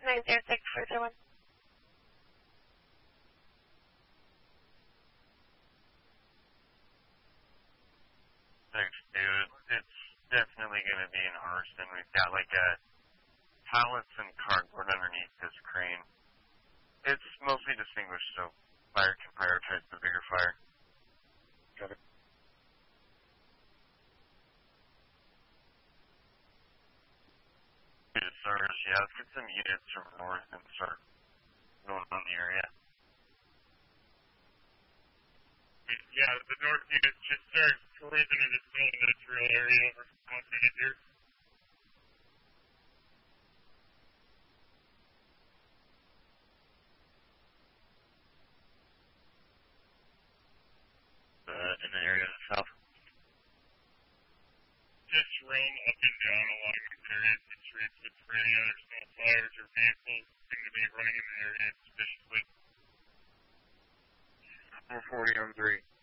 906-431. Thanks, dude. It's definitely going to be in Horston. We've got like pallets and cardboard underneath this crane. It's mostly distinguished, so fire can prioritize the bigger fire. Got it. Service, yeah, let's get some units from north and start going on the area. Yeah, the north units should start cruising in the small industrial area over responsibility here. In the area of the south. Just run up and down along these areas, the streets, look for any other small fires or vehicles seem to be running in the area suspiciously. 440 on 3.